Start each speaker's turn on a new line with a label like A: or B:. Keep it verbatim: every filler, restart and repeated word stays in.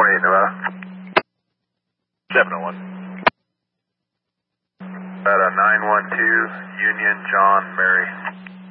A: four eight, Nevada.
B: seven oh one.
A: Nevada nine one two, Union, John, Mary.